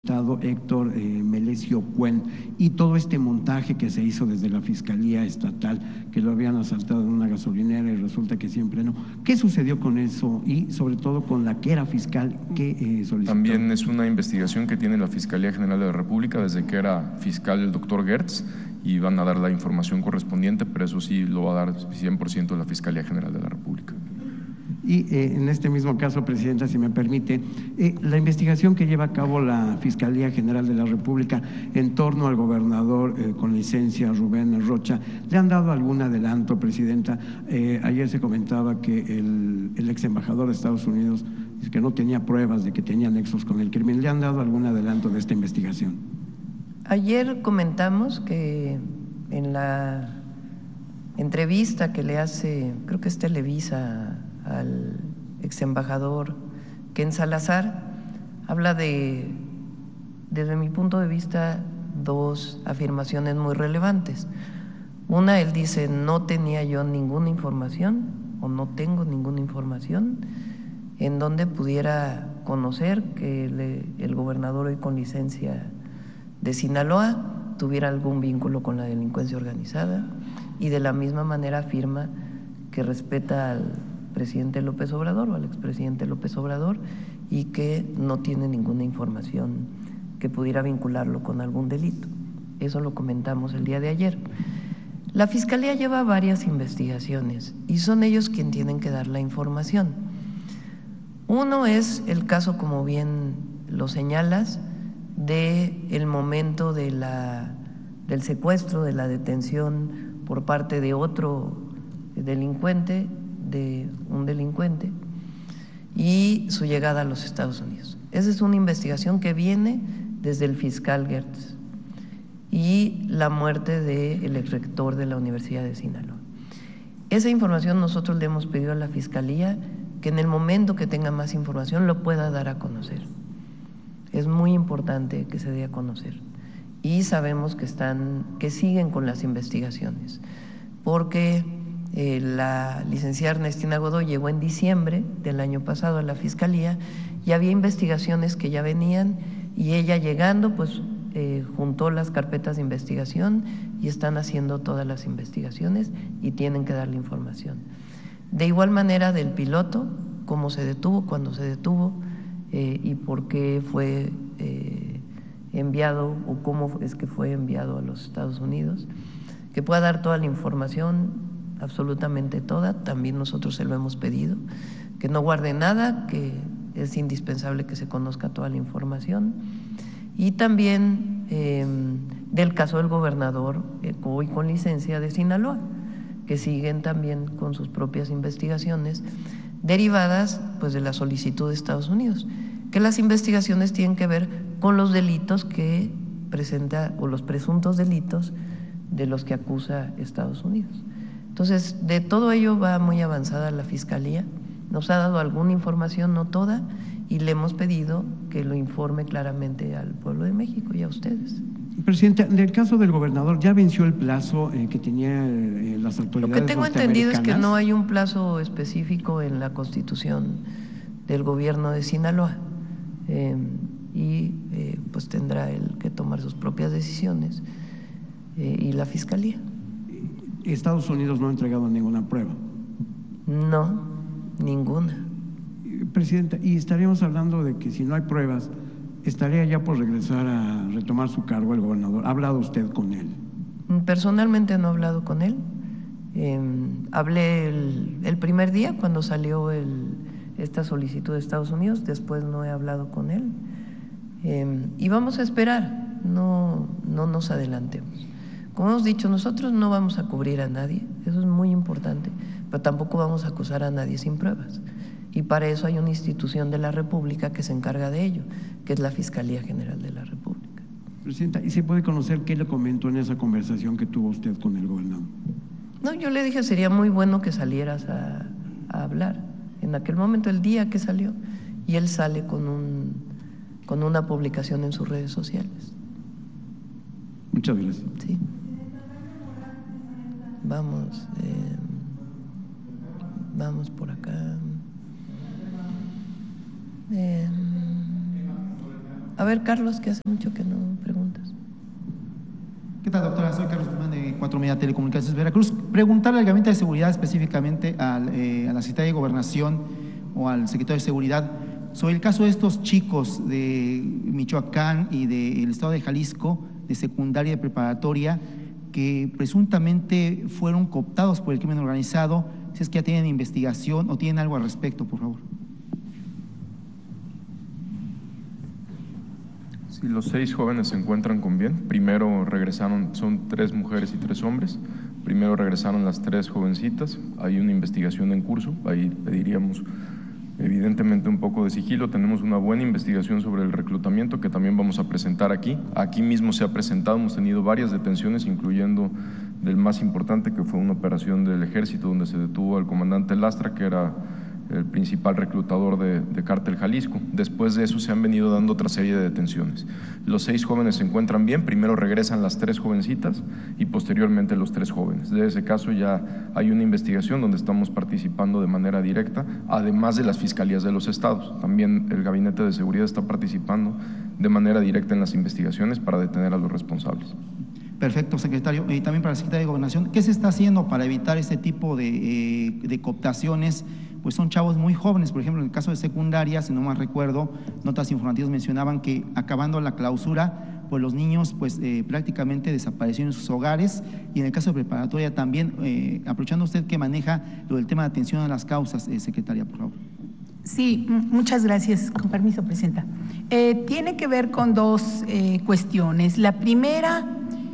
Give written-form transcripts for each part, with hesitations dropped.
Héctor Melesio Cuen, y todo este montaje que se hizo desde la Fiscalía Estatal, que lo habían asaltado en una gasolinera y resulta que siempre no. ¿Qué sucedió con eso y sobre todo con la que era fiscal que solicitó? También es una investigación que tiene la Fiscalía General de la República desde que era fiscal el doctor Gertz, y van a dar la información correspondiente, pero eso sí lo va a dar 100% la Fiscalía General de la República. Y en este mismo caso, Presidenta, si me permite, la investigación que lleva a cabo la Fiscalía General de la República en torno al gobernador con licencia Rubén Rocha, ¿le han dado algún adelanto, Presidenta? Ayer se comentaba que el ex embajador de Estados Unidos que no tenía pruebas de que tenía nexos con el crimen. ¿Le han dado algún adelanto de esta investigación? Ayer comentamos que en la entrevista que le hace, creo que es Televisa, al ex embajador Ken Salazar, habla de, desde mi punto de vista, dos afirmaciones muy relevantes. Una, él dice, no tenía yo ninguna información o no tengo ninguna información en donde pudiera conocer que el gobernador hoy con licencia de Sinaloa tuviera algún vínculo con la delincuencia organizada, y de la misma manera afirma que respeta al presidente López Obrador o al expresidente López Obrador y que no tiene ninguna información que pudiera vincularlo con algún delito. Eso lo comentamos el día de ayer. La Fiscalía lleva varias investigaciones y son ellos quienes tienen que dar la información. Uno es el caso, como bien lo señalas, del momento del secuestro, de la detención por parte de otro delincuente, de un delincuente, y su llegada a los Estados Unidos. Esa es una investigación que viene desde el fiscal Gertz, y la muerte del exrector de la Universidad de Sinaloa. Esa información nosotros le hemos pedido a la Fiscalía que en el momento que tenga más información lo pueda dar a conocer. Es muy importante que se dé a conocer, y sabemos que siguen con las investigaciones, porque la licenciada Ernestina Godoy llegó en diciembre del año pasado a la Fiscalía y había investigaciones que ya venían, y ella llegando pues juntó las carpetas de investigación y están haciendo todas las investigaciones y tienen que dar la información. De igual manera del piloto, cómo se detuvo, cuándo se detuvo y por qué fue enviado o cómo es que fue enviado a los Estados Unidos, que pueda dar toda la información, absolutamente toda. También nosotros se lo hemos pedido, que no guarde nada, que es indispensable que se conozca toda la información. Y también del caso del gobernador hoy con licencia de Sinaloa, que siguen también con sus propias investigaciones derivadas pues de la solicitud de Estados Unidos, que las investigaciones tienen que ver con los delitos que presenta o los presuntos delitos de los que acusa Estados Unidos. Entonces, de todo ello va muy avanzada la Fiscalía, nos ha dado alguna información, no toda, y le hemos pedido que lo informe claramente al pueblo de México y a ustedes. Presidenta, en el caso del gobernador, ¿ya venció el plazo que tenía las autoridades norteamericanas? Lo que tengo entendido es que no hay un plazo específico en la Constitución del gobierno de Sinaloa, pues tendrá él que tomar sus propias decisiones y la Fiscalía. ¿Estados Unidos no ha entregado ninguna prueba? No, ninguna. Presidenta, y estaríamos hablando de que si no hay pruebas, ¿estaría ya por regresar a retomar su cargo el gobernador? ¿Ha hablado usted con él? Personalmente no he hablado con él. Hablé el primer día cuando salió esta solicitud de Estados Unidos, después no he hablado con él. Y vamos a esperar, no nos adelantemos. Como hemos dicho, nosotros no vamos a cubrir a nadie, eso es muy importante, pero tampoco vamos a acusar a nadie sin pruebas. Y para eso hay una institución de la República que se encarga de ello, que es la Fiscalía General de la República. Presidenta, ¿y se puede conocer qué le comentó en esa conversación que tuvo usted con el gobernador? No, yo le dije, sería muy bueno que salieras a hablar. En aquel momento, el día que salió, y él sale con una publicación en sus redes sociales. Muchas gracias. Sí. Vamos por acá. A ver, Carlos, que hace mucho que no preguntas. ¿Qué tal, doctora? Soy Carlos Guzmán de 4 Media Telecomunicaciones Veracruz. Preguntarle al Gabinete de Seguridad, específicamente a la Secretaría de Gobernación o al Secretario de Seguridad, sobre el caso de estos chicos de Michoacán y del estado de Jalisco, de secundaria y de preparatoria, que presuntamente fueron cooptados por el crimen organizado. Si es que ya tienen investigación o tienen algo al respecto, por favor. Sí, los 6 jóvenes se encuentran con bien. Primero regresaron, son 3 mujeres y 3 hombres. Primero regresaron las 3 jovencitas. Hay una investigación en curso. Ahí pediríamos evidentemente un poco de sigilo. Tenemos una buena investigación sobre el reclutamiento que también vamos a presentar aquí. Aquí mismo se ha presentado, hemos tenido varias detenciones, incluyendo del más importante, que fue una operación del Ejército donde se detuvo al comandante Lastra, que era el principal reclutador de Cártel Jalisco. Después de eso se han venido dando otra serie de detenciones. Los 6 jóvenes se encuentran bien, primero regresan las 3 jovencitas y posteriormente los 3 jóvenes. De ese caso ya hay una investigación donde estamos participando de manera directa, además de las fiscalías de los estados. También el Gabinete de Seguridad está participando de manera directa en las investigaciones para detener a los responsables. Perfecto, secretario. Y también para la Secretaría de Gobernación, ¿qué se está haciendo para evitar este tipo de cooptaciones? Pues son chavos muy jóvenes. Por ejemplo, en el caso de secundaria, si no mal recuerdo, notas informativas mencionaban que acabando la clausura, pues los niños prácticamente desaparecieron en sus hogares. Y en el caso de preparatoria también, aprovechando usted que maneja lo del tema de atención a las causas, secretaria, por favor. Sí, muchas gracias. Con permiso, presidenta. Tiene que ver con 2 cuestiones. La primera,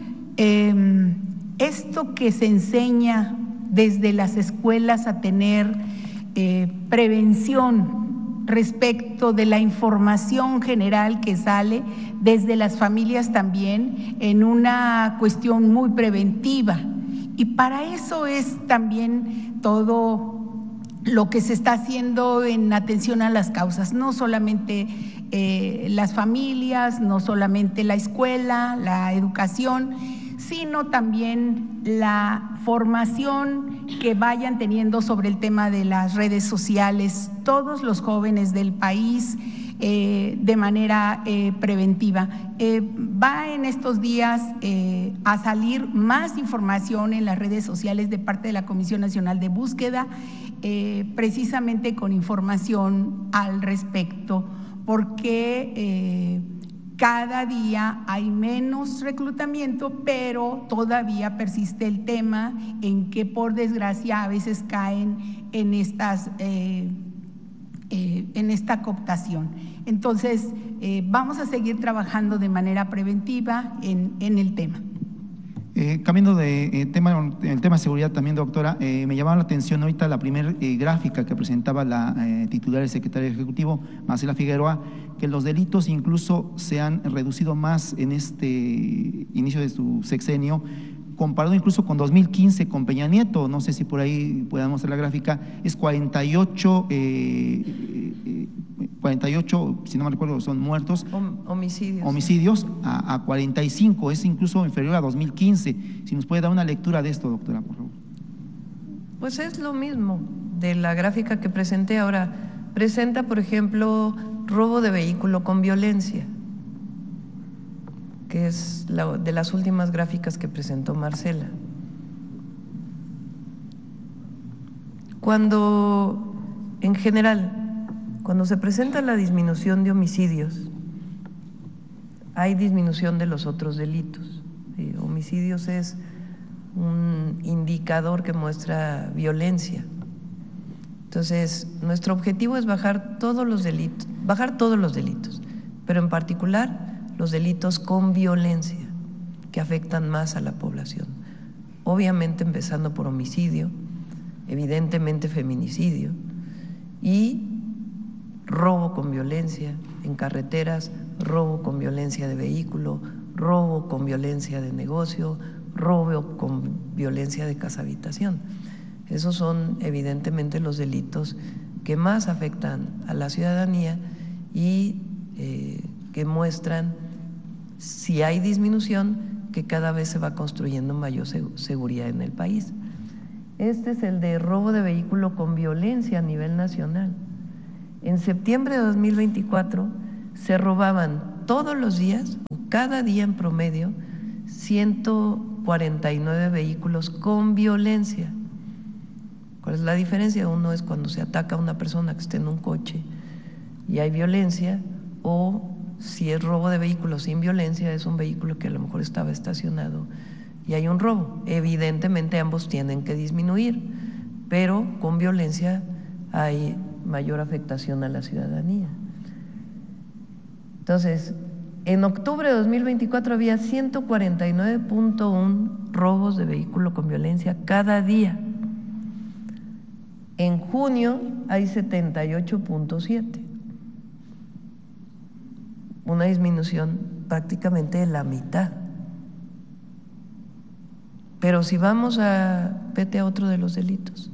esto que se enseña desde las escuelas a tener prevención respecto de la información general que sale desde las familias también en una cuestión muy preventiva. Y para eso es también todo lo que se está haciendo en atención a las causas, no solamente las familias, no solamente la escuela, la educación, sino también la formación que vayan teniendo sobre el tema de las redes sociales, todos los jóvenes del país, de manera preventiva. Va en estos días a salir más información en las redes sociales de parte de la Comisión Nacional de Búsqueda, precisamente con información al respecto, porque cada día hay menos reclutamiento, pero todavía persiste el tema en que por desgracia a veces caen en esta cooptación. Entonces, vamos a seguir trabajando de manera preventiva en el tema. Cambiando de tema, el tema de seguridad también, doctora, me llamaba la atención ahorita la primera gráfica que presentaba la titular del secretario ejecutivo, Marcela Figueroa, que los delitos incluso se han reducido más en este inicio de su sexenio, comparado incluso con 2015 con Peña Nieto. No sé si por ahí podamos hacer la gráfica, es 48, si no me recuerdo, son muertos. Homicidios a 45, es incluso inferior a 2015. Si nos puede dar una lectura de esto, doctora, por favor. Pues es lo mismo de la gráfica que presenté ahora. Presenta, por ejemplo, robo de vehículo con violencia, que es de las últimas gráficas que presentó Marcela. Cuando, en general, cuando se presenta la disminución de homicidios, hay disminución de los otros delitos. Homicidios es un indicador que muestra violencia. Entonces, nuestro objetivo es bajar todos los delitos, pero en particular los delitos con violencia, que afectan más a la población. Obviamente empezando por homicidio, evidentemente feminicidio y robo con violencia en carreteras, robo con violencia de vehículo, robo con violencia de negocio, robo con violencia de casa habitación. Esos son evidentemente los delitos que más afectan a la ciudadanía y que muestran, si hay disminución, que cada vez se va construyendo mayor seguridad en el país. Este es el de robo de vehículo con violencia a nivel nacional. En septiembre de 2024 se robaban todos los días, cada día en promedio, 149 vehículos con violencia. ¿Cuál es la diferencia? Uno es cuando se ataca a una persona que esté en un coche y hay violencia, o si es robo de vehículos sin violencia, es un vehículo que a lo mejor estaba estacionado y hay un robo. Evidentemente ambos tienen que disminuir, pero con violencia hay mayor afectación a la ciudadanía. Entonces, en octubre de 2024 había 149.1 robos de vehículo con violencia cada día. En junio hay 78.7, una disminución prácticamente de la mitad. Pero si vamos vete a otro de los delitos.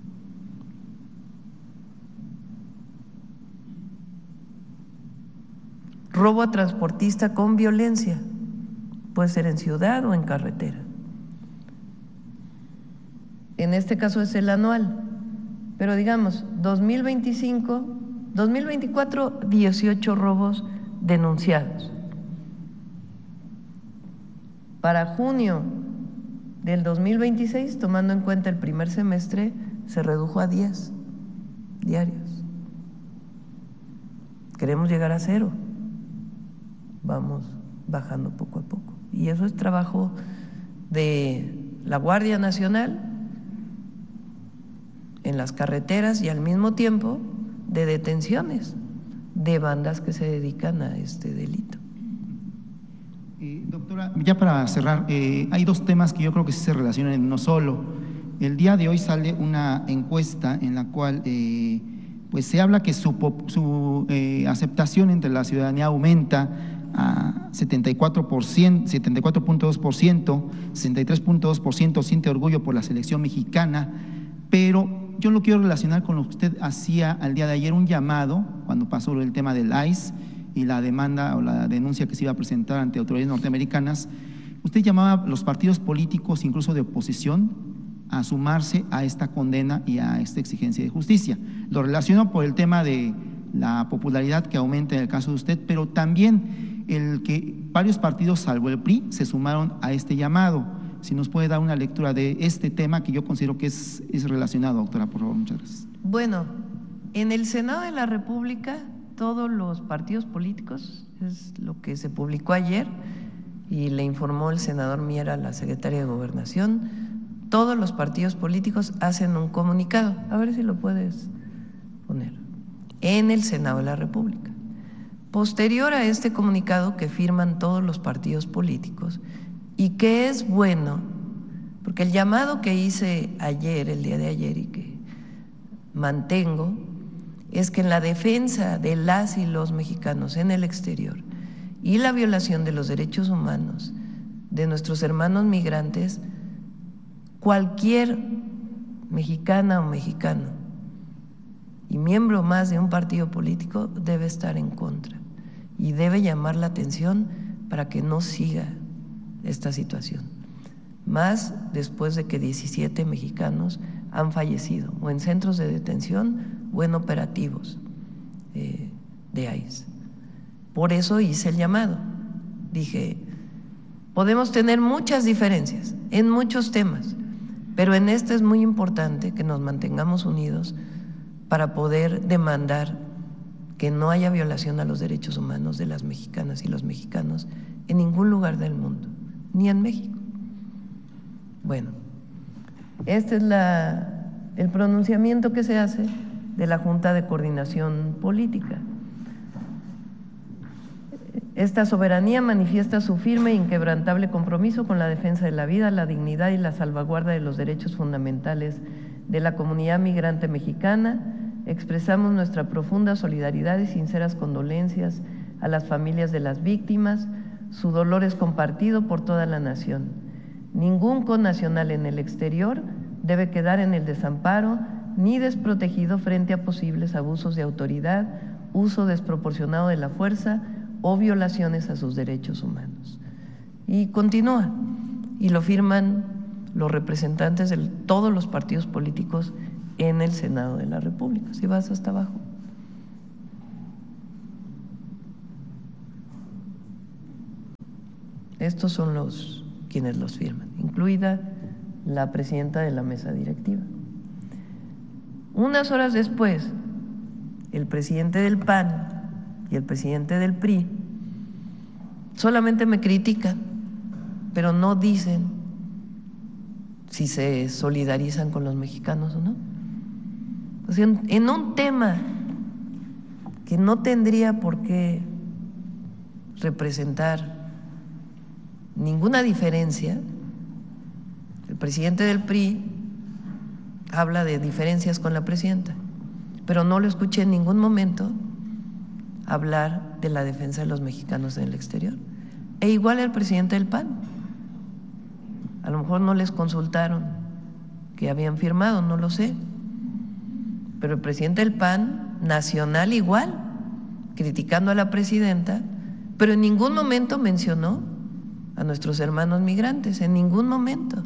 Robo a transportista con violencia, puede ser en ciudad o en carretera. En este caso es el anual, pero digamos, 2024, 18 robos denunciados. Para junio del 2026, tomando en cuenta el primer semestre, se redujo a 10 diarios. Queremos llegar a 0. Vamos bajando poco a poco. Y eso es trabajo de la Guardia Nacional en las carreteras y al mismo tiempo de detenciones de bandas que se dedican a este delito. Doctora, ya para cerrar, hay dos temas que yo creo que sí se relacionan en uno solo. El día de hoy sale una encuesta en la cual pues se habla que su aceptación entre la ciudadanía aumenta a 74%, 74.2%, 63.2% siente orgullo por la selección mexicana, pero yo lo quiero relacionar con lo que usted hacía al día de ayer, un llamado cuando pasó el tema del ICE y la demanda o la denuncia que se iba a presentar ante autoridades norteamericanas. Usted llamaba a los partidos políticos, incluso de oposición, a sumarse a esta condena y a esta exigencia de justicia. Lo relaciono por el tema de la popularidad que aumenta en el caso de usted, pero también el que varios partidos, salvo el PRI, se sumaron a este llamado. Si nos puede dar una lectura de este tema que yo considero que es relacionado, doctora, por favor, muchas gracias. Bueno, en el Senado de la República, todos los partidos políticos, es lo que se publicó ayer y le informó el senador Miera, la secretaria de Gobernación, todos los partidos políticos hacen un comunicado, a ver si lo puedes poner, en el Senado de la República. Posterior a este comunicado que firman todos los partidos políticos y que es bueno, porque el llamado que hice ayer, el día de ayer y que mantengo, es que en la defensa de las y los mexicanos en el exterior y la violación de los derechos humanos de nuestros hermanos migrantes, cualquier mexicana o mexicano y miembro más de un partido político debe estar en contra y debe llamar la atención para que no siga esta situación, más después de que 17 mexicanos han fallecido o en centros de detención o en operativos de ICE. Por eso hice el llamado. Dije, podemos tener muchas diferencias en muchos temas, pero en este es muy importante que nos mantengamos unidos para poder demandar que no haya violación a los derechos humanos de las mexicanas y los mexicanos en ningún lugar del mundo, ni en México. Bueno, este es el pronunciamiento que se hace de la Junta de Coordinación Política. Esta soberanía manifiesta su firme e inquebrantable compromiso con la defensa de la vida, la dignidad y la salvaguarda de los derechos fundamentales de la comunidad migrante mexicana. Expresamos nuestra profunda solidaridad y sinceras condolencias a las familias de las víctimas. Su dolor es compartido por toda la nación. Ningún connacional en el exterior debe quedar en el desamparo ni desprotegido frente a posibles abusos de autoridad, uso desproporcionado de la fuerza o violaciones a sus derechos humanos. Y continúa, y lo firman los representantes de todos los partidos políticos en el Senado de la República. Si vas hasta abajo. Estos son quienes los firman, incluida la presidenta de la mesa directiva. Unas horas después, el presidente del PAN y el presidente del PRI solamente me critican, pero no dicen si se solidarizan con los mexicanos o no. O sea, en un tema que no tendría por qué representar ninguna diferencia, el presidente del PRI habla de diferencias con la presidenta, pero no lo escuché en ningún momento hablar de la defensa de los mexicanos en el exterior. E igual el presidente del PAN. A lo mejor no les consultaron que habían firmado, no lo sé. Pero el presidente del PAN nacional igual, criticando a la presidenta, pero en ningún momento mencionó a nuestros hermanos migrantes, en ningún momento.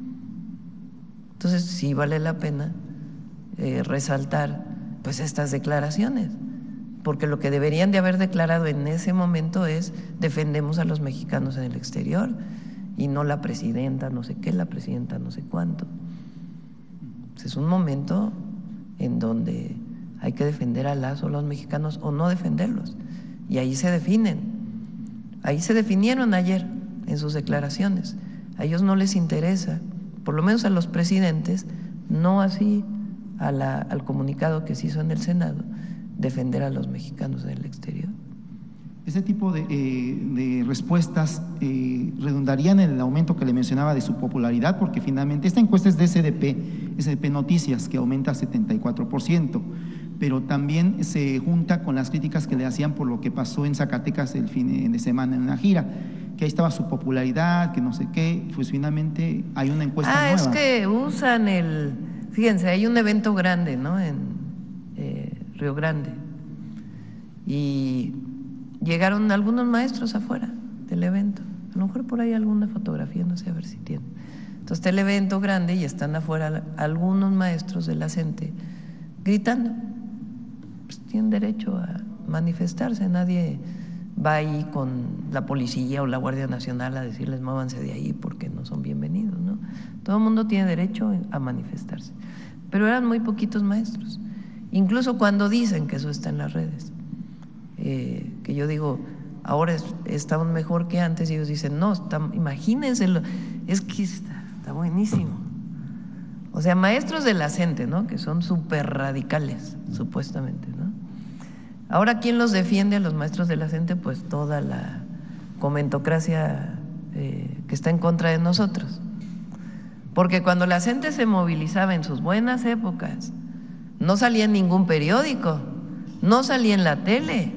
Entonces sí vale la pena resaltar pues estas declaraciones, porque lo que deberían de haber declarado en ese momento es: defendemos a los mexicanos en el exterior, y no la presidenta no sé qué, la presidenta no sé cuánto. Pues es un momento en donde hay que defender a las o los mexicanos o no defenderlos, y ahí se definen. Ahí se definieron ayer en sus declaraciones. A ellos no les interesa, por lo menos a los presidentes, no así al comunicado que se hizo en el Senado, defender a los mexicanos en el exterior. Ese tipo de respuestas redundarían en el aumento que le mencionaba de su popularidad, porque finalmente esta encuesta es de SDP Noticias, que aumenta 74%, pero también se junta con las críticas que le hacían por lo que pasó en Zacatecas el fin de semana en una gira, que ahí estaba su popularidad, que no sé qué. Pues finalmente hay una encuesta nueva. Es que usan fíjense, hay un evento grande, ¿no?, en Río Grande, y llegaron algunos maestros afuera del evento. A lo mejor por ahí alguna fotografía, no sé, a ver si tienen. Entonces está el evento grande y están afuera algunos maestros de la CENTE gritando. Pues tienen derecho a manifestarse, nadie va ahí con la policía o la Guardia Nacional a decirles móvanse de ahí porque no son bienvenidos, ¿no? Todo el mundo tiene derecho a manifestarse, pero eran muy poquitos maestros. Incluso cuando dicen que eso está en las redes, que yo digo, ahora estamos mejor que antes, y ellos dicen, no, imagínense, es que está buenísimo. O sea, maestros de la CENTE, ¿no?, que son súper radicales, supuestamente, ¿no? Ahora, ¿quién los defiende a los maestros de la CENTE? Pues toda la comentocracia que está en contra de nosotros. Porque cuando la CENTE se movilizaba en sus buenas épocas, no salía en ningún periódico, no salía en la tele.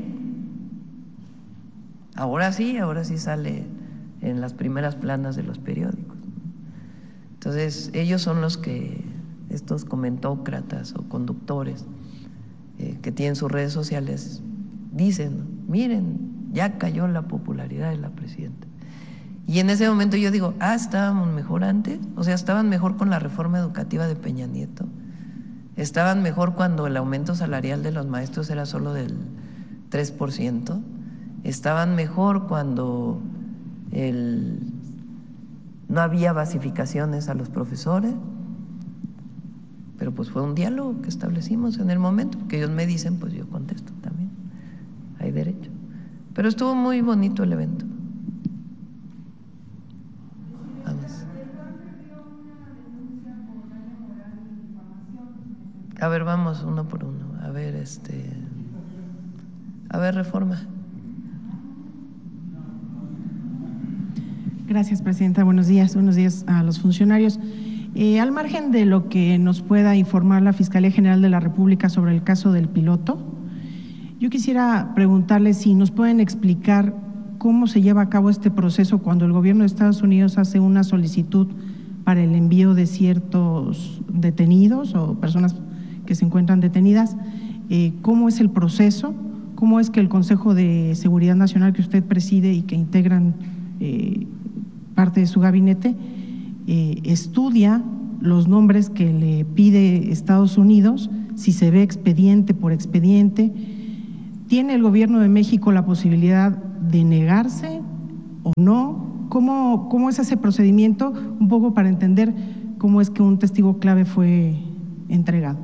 Ahora sí sale en las primeras planas de los periódicos. Entonces, ellos son los que, estos comentócratas o conductores que tienen sus redes sociales, dicen, ¿no?, miren, ya cayó la popularidad de la presidenta. Y en ese momento yo digo, estábamos mejor antes, o sea, estaban mejor con la reforma educativa de Peña Nieto, estaban mejor cuando el aumento salarial de los maestros era solo del 3%, estaban mejor cuando no había basificaciones a los profesores, pero pues fue un diálogo que establecimos en el momento, que ellos me dicen, pues yo contesto también, hay derecho. Pero estuvo muy bonito el evento. A ver, vamos uno por uno. A ver, Reforma. Gracias, presidenta. Buenos días a los funcionarios. Al margen de lo que nos pueda informar la Fiscalía General de la República sobre el caso del piloto, yo quisiera preguntarle si nos pueden explicar cómo se lleva a cabo este proceso cuando el gobierno de Estados Unidos hace una solicitud para el envío de ciertos detenidos o personas que se encuentran detenidas. ¿Cómo es el proceso? ¿Cómo es que el Consejo de Seguridad Nacional que usted preside y que integran parte de su gabinete estudia los nombres que le pide Estados Unidos, si se ve expediente por expediente? ¿Tiene el gobierno de México la posibilidad de negarse o no? ¿Cómo es ese procedimiento? Un poco para entender cómo es que un testigo clave fue entregado.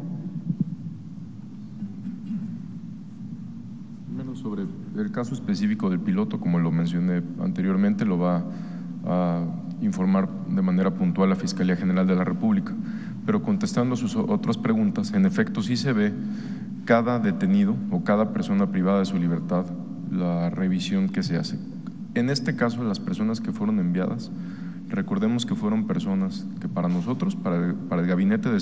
Primero, sobre el caso específico del piloto, como lo mencioné anteriormente, lo va a informar de manera puntual la Fiscalía General de la República. Pero contestando a sus otras preguntas, en efecto sí se ve cada detenido o cada persona privada de su libertad, la revisión que se hace. En este caso, las personas que fueron enviadas, recordemos que fueron personas que para nosotros, para el gabinete de